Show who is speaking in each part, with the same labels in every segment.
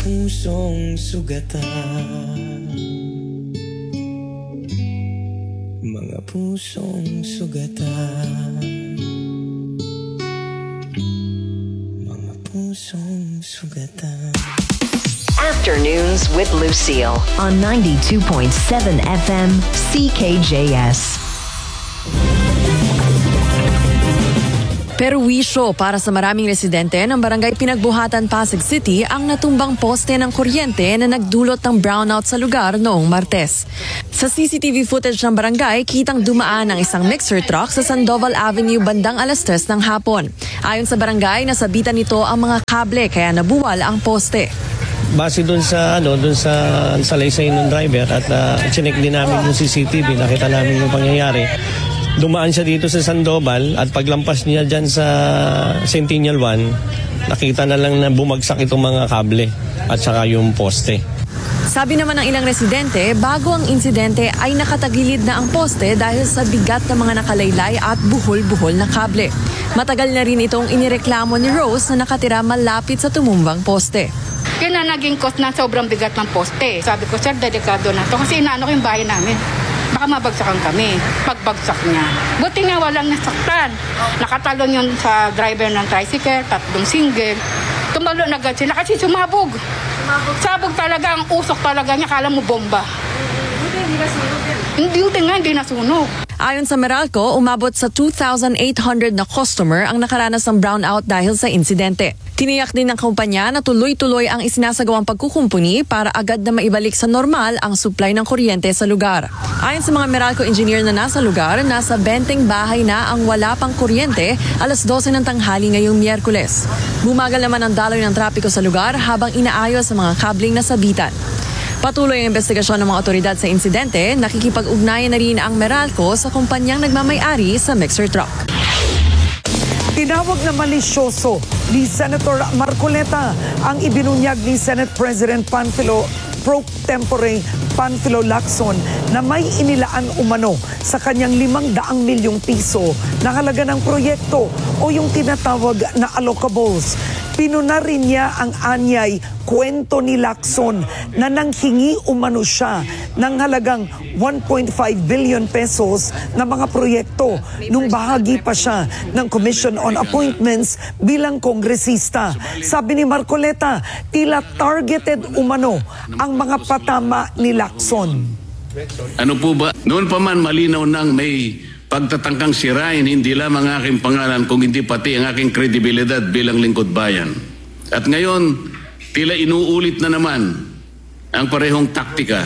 Speaker 1: pusong sugatan, mga pusong sugatan, mga pusong sugatan.
Speaker 2: Afternoons with Lucille on 92.7 FM CKJS.
Speaker 3: Perwisyo para sa maraming residente ng Barangay Pinagbuhatan, Pasig City ang natumbang poste ng kuryente na nagdulot ng brownout sa lugar noong Martes. Sa CCTV footage ng barangay, kitang dumaan ang isang mixer truck sa Sandoval Avenue bandang 3:00 ng hapon. Ayon sa barangay, nasabitan nito ang mga kable kaya nabuwal ang poste.
Speaker 4: Base doon sa salaysay ng driver at chinek din namin yung CCTV, nakita namin yung pangyayari. Dumaan siya dito sa Sandoval at paglampas niya dyan sa Centennial 1, nakita na lang na bumagsak itong mga kable at saka yung poste.
Speaker 3: Sabi naman ng ilang residente, bago ang insidente ay nakatagilid na ang poste dahil sa bigat ng mga nakalaylay at buhol-buhol na kable. Matagal na rin itong inireklamo ni Rose na nakatira malapit sa tumumbang poste.
Speaker 5: Yun na naging cost na sobrang bigat ng poste. Sabi ko, sir, delikado na to kasi inaano ko yung bahay namin. Baka mabagsakan kami. Pagbagsak niya. Buti nga walang nasaktan. Nakatalon yun sa driver ng tricycle, 3 single. Tumalo na agad sila kasi sumabog. Sabog talaga, ang usok talaga niya. Kala mo bomba. Hindi nasunog.
Speaker 3: Ayon sa Meralco, umabot sa 2,800 na customer ang nakaranas ng brownout dahil sa insidente. Tiniyak din ng kumpanya na tuloy-tuloy ang isinasagawang pagkukumpuni para agad na maibalik sa normal ang supply ng kuryente sa lugar. Ayon sa mga Meralco engineer na nasa lugar, nasa 20 bahay na ang wala pang kuryente 12:00 ng tanghali ngayong Miyerkules. Bumagal naman ang daloy ng trapiko sa lugar habang inaayos ang mga kabling nasabitan. Patuloy ang investigasyon ng mga otoridad sa insidente, nakikipag-ugnayan na rin ang Meralco sa kumpanyang nagmamay-ari sa mixer truck.
Speaker 6: Tinawag na malisyoso ni Senator Marcoleta ang ibinunyag ni Senate President Pro Tempore Panfilo Lacson na may inilaan umano sa kanyang 500 milyong piso na halaga ng proyekto o yung tinatawag na allocables. Pinuna rin niya ang anyay kwento ni Lacson na nanghingi umano siya ng halagang 1.5 billion pesos na mga proyekto nung bahagi pa siya ng Commission on Appointments bilang kongresista. Sabi ni Marcoleta, tila targeted umano ang mga patama ni Lacson.
Speaker 7: Ano po ba? Noon pa man malinaw nang may pagtatangkang sirain hindi lamang ang aking pangalan kung hindi pati ang aking kredibilidad bilang lingkod bayan. At ngayon, tila inuulit na naman ang parehong taktika.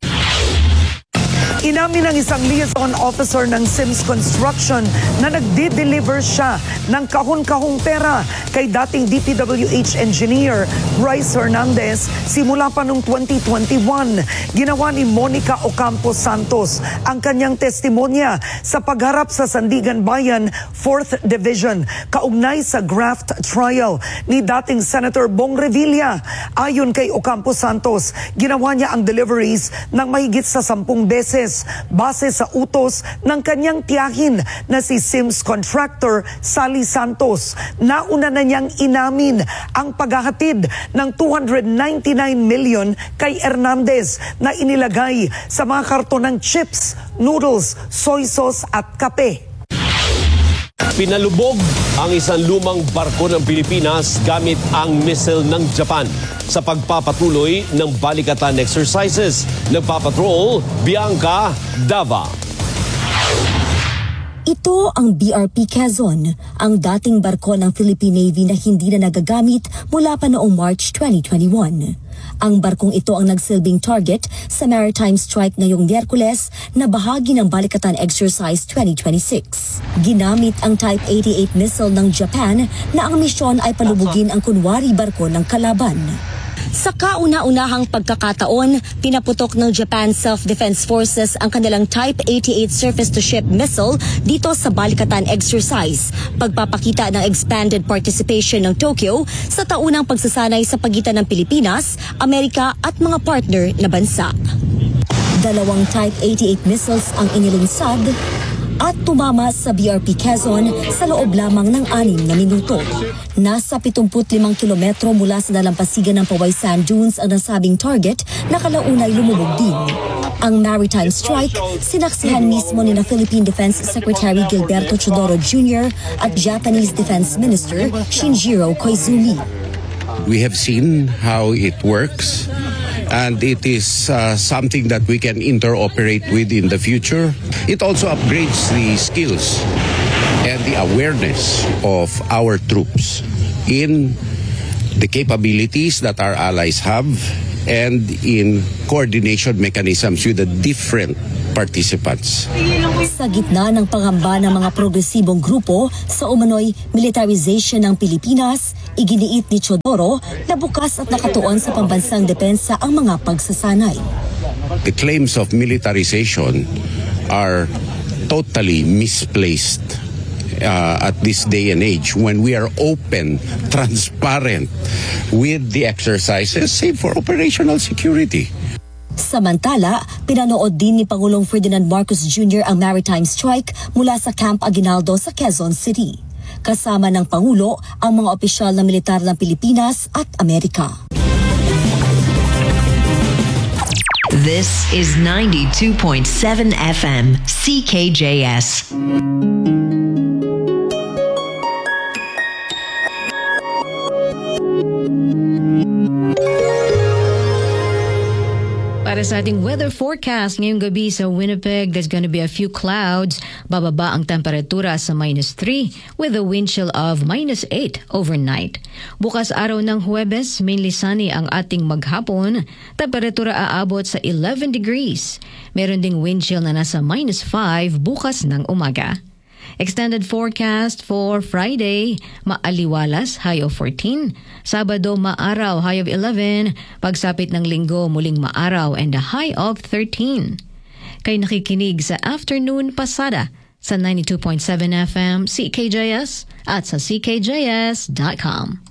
Speaker 6: Inamin ng isang liaison officer ng Sims Construction na nagde-deliver siya ng kahon-kahong pera kay dating DPWH engineer Bryce Hernandez simula pa noong 2021. Ginawa ni Monica Ocampo Santos ang kanyang testimonya sa pagharap sa Sandigan Bayan 4th Division kaugnay sa graft trial ni dating Senator Bong Revilla. Ayon kay Ocampo Santos, ginawa niya ang deliveries ng mahigit sa 10 beses base sa utos ng kanyang tiyahin na si Sims contractor Sally Santos. Nauna na niyang inamin ang paghahatid ng 299 million kay Hernandez na inilagay sa mga karton ng chips, noodles, soy sauce at kape.
Speaker 8: Pinalubog ang isang lumang barko ng Pilipinas gamit ang missile ng Japan sa pagpapatuloy ng balikatan exercises. Nagpapatrol, Bianca Dava.
Speaker 9: Ito ang BRP Quezon, ang dating barko ng Philippine Navy na hindi na nagagamit mula pa noong March 2021. Ang barkong ito ang nagsilbing target sa maritime strike ngayong Miyerkules na bahagi ng Balikatan Exercise 2026. Ginamit ang Type 88 missile ng Japan na ang misyon ay palubugin ang kunwari barko ng kalaban. Sa kauna-unahang pagkakataon, pinaputok ng Japan Self-Defense Forces ang kanilang Type 88 surface-to-ship missile dito sa Balikatan Exercise, pagpapakita ng expanded participation ng Tokyo sa taunang pagsasanay sa pagitan ng Pilipinas, Amerika at mga partner na bansa. 2 Type 88 missiles ang inilunsad, at tumama sa BRP Quezon sa loob lamang ng 6 na minuto. Nasa 75 kilometro mula sa dalampasigan ng Paway Sand Dunes ang nasabing target na kalaunay lumubog din. Ang maritime strike, sinaksihan mismo ni na Philippine Defense Secretary Gilberto Chodoro Jr. at Japanese Defense Minister Shinjiro Koizumi.
Speaker 10: We have seen how it works, and it is something that we can interoperate with in the future. It also upgrades the skills and the awareness of our troops in the capabilities that our allies have and in coordination mechanisms with the different participants.
Speaker 9: Sa gitna ng pangamba ng mga progresibong grupo sa umano'y militarization ng Pilipinas, iginiit ni Chodoro na bukas at nakatuon sa pambansang depensa ang mga pagsasanay.
Speaker 10: The claims of militarization are totally misplaced at this day and age when we are open, transparent with the exercises, save for operational security.
Speaker 9: Samantala, pinanood din ni Pangulong Ferdinand Marcos Jr. ang maritime strike mula sa Camp Aguinaldo sa Quezon City. Kasama ng Pangulo ang mga opisyal ng militar ng Pilipinas at Amerika.
Speaker 2: This is 92.7 FM CKJS.
Speaker 11: Para sa ating weather forecast ngayong gabi sa Winnipeg, there's going to be a few clouds. Bababa ang temperatura sa -3 with a wind chill of -8 overnight. Bukas araw ng Huwebes, mainly sunny ang ating maghapon. Temperatura aabot sa 11 degrees. Meron ding wind chill na nasa -5 bukas ng umaga. Extended forecast for Friday, maaliwalas, high of 14. Sabado, maaraw, high of 11. Pagsapit ng Linggo, muling maaraw and a high of 13. Kayo nakikinig sa Afternoon Pasada sa 92.7 FM CKJS at sa ckjs.com.